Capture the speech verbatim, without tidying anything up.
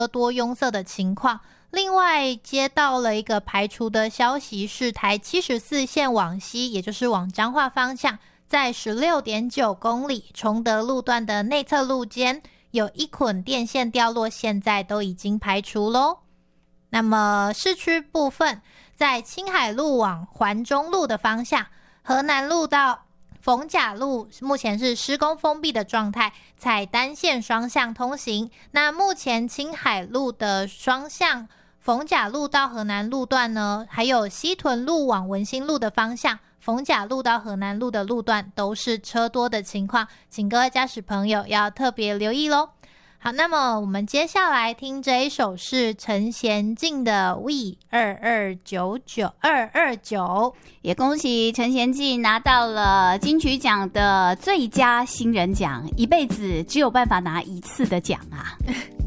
多拥塞的情况。另外接到了一个排除的消息，是台七十四线往西，也就是往彰化方向，在 十六点九公里崇德路段的内侧路间有一捆电线掉落，现在都已经排除咯。那么市区部分，在青海路往环中路的方向，河南路到逢甲路目前是施工封闭的状态，采单线双向通行。那目前青海路的双向逢甲路到河南路段呢，还有西屯路往文心路的方向，逢甲路到河南路的路段都是车多的情况，请各位驾驶朋友要特别留意咯。好，那么我们接下来听这一首是陈娴静的 We 二二九九二二九， 也恭喜陈娴静拿到了金曲奖的最佳新人奖，一辈子只有办法拿一次的奖啊。